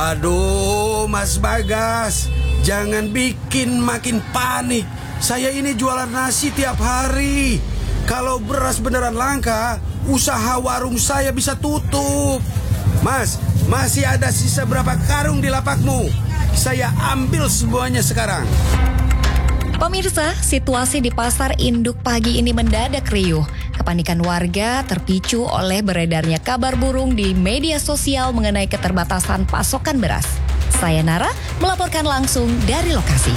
Waduh, Mas Bagas, jangan bikin makin panik. Saya ini jualan nasi tiap hari. Kalau beras beneran langka, usaha warung saya bisa tutup. Mas, masih ada sisa berapa karung di lapakmu? Saya ambil semuanya sekarang. Pemirsa, situasi di pasar induk pagi ini mendadak riuh. Kepanikan warga terpicu oleh beredarnya kabar burung di media sosial mengenai keterbatasan pasokan beras. Saya Nara melaporkan langsung dari lokasi.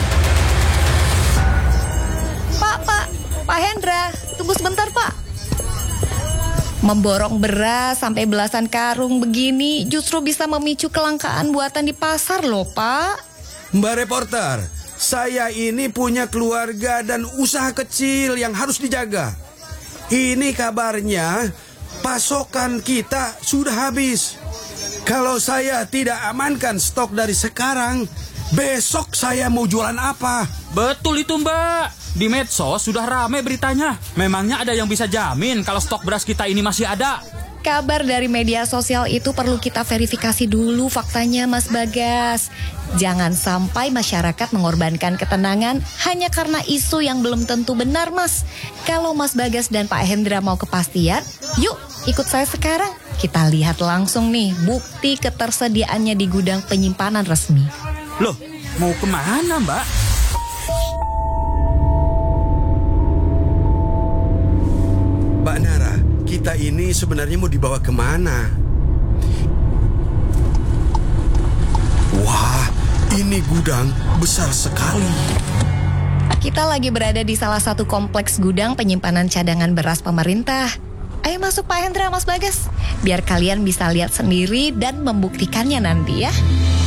Pak Hendra, tunggu sebentar Pak. Memborong beras sampai belasan karung begini justru bisa memicu kelangkaan buatan di pasar loh Pak. Mbak reporter, saya ini punya keluarga dan usaha kecil yang harus dijaga. Ini kabarnya pasokan kita sudah habis. Kalau saya tidak amankan stok dari sekarang, besok saya mau jualan apa? Betul itu Mbak. Di medsos sudah ramai beritanya. Memangnya ada yang bisa jamin kalau stok beras kita ini masih ada? Kabar dari media sosial itu perlu kita verifikasi dulu faktanya Mas Bagas. Jangan sampai masyarakat mengorbankan ketenangan hanya karena isu yang belum tentu benar Mas. Kalau Mas Bagas dan Pak Hendra mau kepastian, yuk ikut saya sekarang. Kita lihat langsung nih bukti ketersediaannya di gudang penyimpanan resmi. Loh, mau kemana Mbak? Mbak Nara, kita ini sebenarnya mau dibawa kemana? Wah, ini gudang besar sekali. Kita lagi berada di salah satu kompleks gudang penyimpanan cadangan beras pemerintah. Ayo masuk Pak Hendra, Mas Bagas, biar kalian bisa lihat sendiri dan membuktikannya nanti ya.